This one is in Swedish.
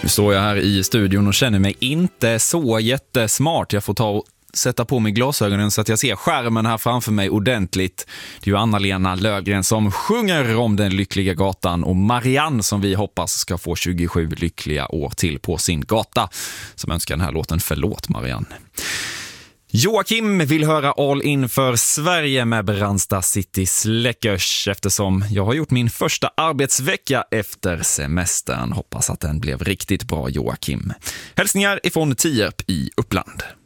står jag här i studion och känner mig inte så jättesmart. Jag får ta och sätta på mig glasögonen så att jag ser skärmen här framför mig ordentligt. Det är ju Anna-Lena Löfgren som sjunger om den lyckliga gatan och Marianne som vi hoppas ska få 27 lyckliga år till på sin gata, som önskar den här låten Förlåt Marianne. Joakim vill höra All In för Sverige med Brandsta City Släckers eftersom jag har gjort min första arbetsvecka efter semestern. Hoppas att den blev riktigt bra, Joakim. Hälsningar ifrån Tierp i Uppland.